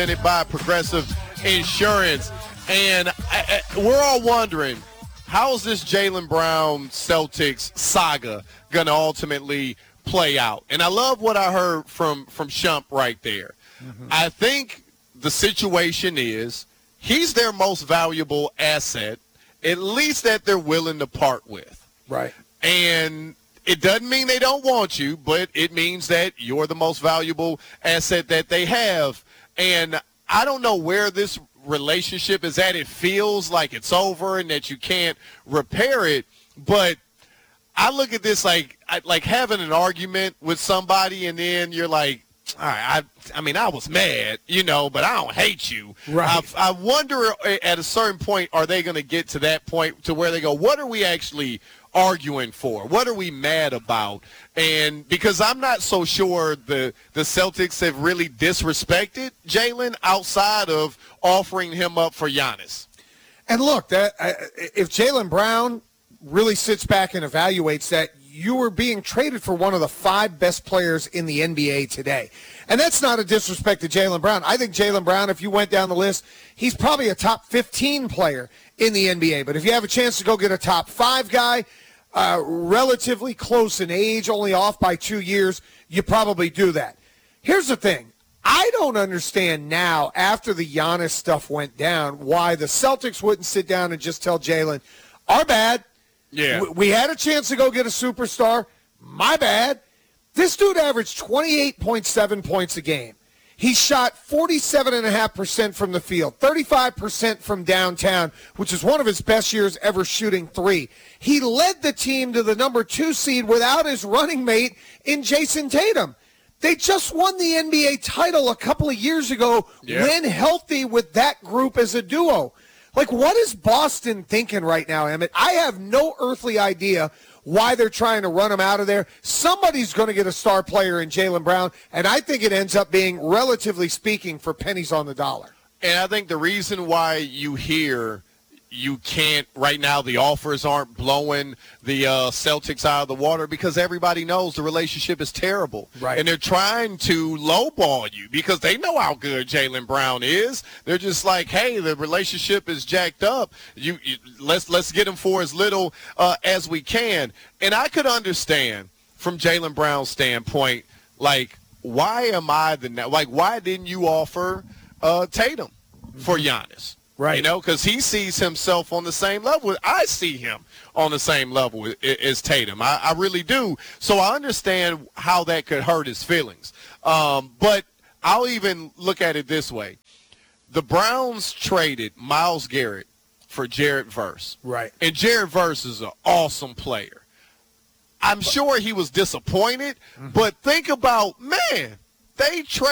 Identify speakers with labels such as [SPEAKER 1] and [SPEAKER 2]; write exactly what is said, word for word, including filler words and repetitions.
[SPEAKER 1] presented by Progressive Insurance. And I, I, we're all wondering, how is this Jaylen Brown Celtics saga going to ultimately play out? And I love what I heard from, from Shump right there. Mm-hmm. I think the situation is he's their most valuable asset, at least that they're willing to part with.
[SPEAKER 2] Right.
[SPEAKER 1] And it doesn't mean they don't want you, but it means that you're the most valuable asset that they have. And I don't know where this relationship is at. It feels like it's over and that you can't repair it. But I look at this like like having an argument with somebody and then you're like, all right, I, I mean, I was mad, you know, but I don't hate you.
[SPEAKER 2] Right.
[SPEAKER 1] I, I wonder at a certain point, are they going to get to that point to where they go, what are we actually arguing for? What are we mad about? And because I'm not so sure the, the Celtics have really disrespected Jaylen outside of offering him up for Giannis.
[SPEAKER 2] And look, that uh, if Jaylen Brown really sits back and evaluates that, you were being traded for one of the five best players in the N B A today. And that's not a disrespect to Jaylen Brown. I think Jaylen Brown, if you went down the list, he's probably a top fifteen player in the N B A. But if you have a chance to go get a top five guy, uh, relatively close in age, only off by two years, you probably do that. Here's the thing. I don't understand now, after the Giannis stuff went down, why the Celtics wouldn't sit down and just tell Jaylen, our bad.
[SPEAKER 1] Yeah.
[SPEAKER 2] We had a chance to go get a superstar. My bad. This dude averaged twenty-eight point seven points a game. He shot forty-seven point five percent from the field, thirty-five percent from downtown, which is one of his best years ever shooting three. He led the team to the number two seed without his running mate in Jason Tatum. They just won the N B A title a couple of years ago
[SPEAKER 1] yeah.
[SPEAKER 2] when healthy with that group as a duo. Like, what is Boston thinking right now, Emmett? I have no earthly idea why they're trying to run him out of there. Somebody's going to get a star player in Jaylen Brown, and I think it ends up being, relatively speaking, for pennies on the dollar.
[SPEAKER 1] And I think the reason why you hear you can't right now, the offers aren't blowing the uh, Celtics out of the water because everybody knows the relationship is terrible.
[SPEAKER 2] Right.
[SPEAKER 1] And they're trying to lowball you because they know how good Jaylen Brown is. They're just like, hey, the relationship is jacked up. You, you let's let's get him for as little uh, as we can. And I could understand from Jaylen Brown's standpoint, like, why am I the like? Why didn't you offer uh, Tatum for Giannis?
[SPEAKER 2] Right.
[SPEAKER 1] You know, because he sees himself on the same level. I see him on the same level as Tatum. I, I really do. So I understand how that could hurt his feelings. Um, but I'll even look at it this way. The Browns traded Myles Garrett for Jared Verse.
[SPEAKER 2] Right.
[SPEAKER 1] And Jared Verse is an awesome player. I'm sure he was disappointed, mm-hmm. but think about, man, they traded.